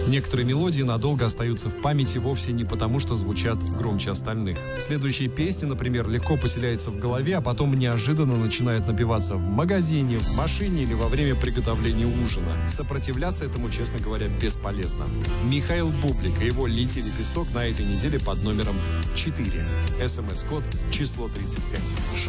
Некоторые мелодии надолго остаются в памяти вовсе не потому, что звучат громче остальных. Следующая песня, например, легко поселяется в голове, а потом неожиданно начинает напеваться в магазине, в машине или во время приготовления ужина. Сопротивляться этому, честно говоря, бесполезно. Михаил Бублик и его «Лети, лепесток» на этой неделе под номером 4. СМС-код число 35.